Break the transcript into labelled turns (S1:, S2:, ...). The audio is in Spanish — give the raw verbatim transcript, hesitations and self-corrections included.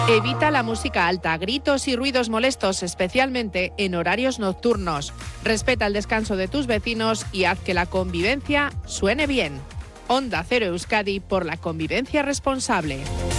S1: Evita la música alta, gritos y ruidos molestos, especialmente en horarios nocturnos. Respeta el descanso de tus vecinos y haz que la convivencia suene bien. Onda Cero Euskadi, por la convivencia responsable.